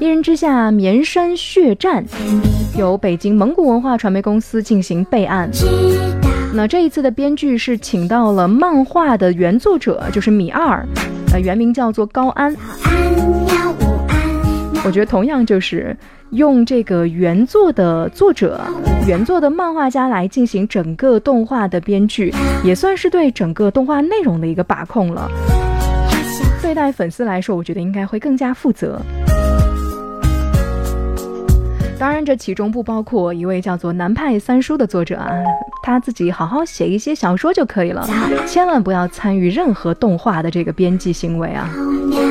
一人之下绵山血战，由北京蒙古文化传媒公司进行备案。那这一次的编剧是请到了漫画的原作者，就是米二，原名叫做高安。我觉得同样就是用这个原作的作者、原作的漫画家来进行整个动画的编剧，也算是对整个动画内容的一个把控了。对待粉丝来说，我觉得应该会更加负责。当然这其中不包括一位叫做南派三叔的作者啊，他自己好好写一些小说就可以了，千万不要参与任何动画的这个编辑行为啊。